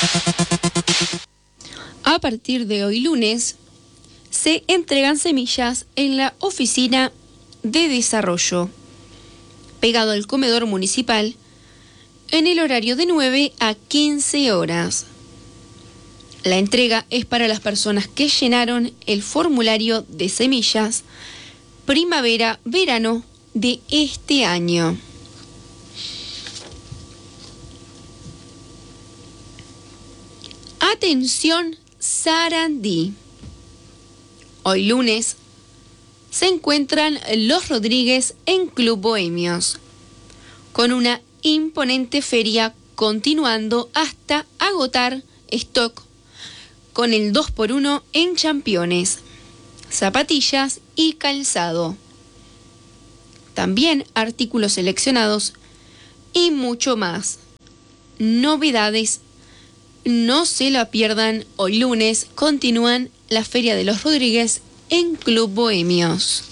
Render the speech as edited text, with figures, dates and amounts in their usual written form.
A partir de hoy lunes, se entregan semillas en la oficina de desarrollo, pegado al comedor municipal, en el horario de 9 a 15 horas. La entrega es para las personas que llenaron el formulario de semillas primavera-verano de este año. Atención, Sarandí. Hoy lunes se encuentran los Rodríguez en Club Bohemios, con una imponente feria continuando hasta agotar stock, con el 2x1 en championes, zapatillas y calzado. También artículos seleccionados y mucho más. Novedades, no se la pierdan. Hoy lunes continúan la Feria de los Rodríguez en Club Bohemios.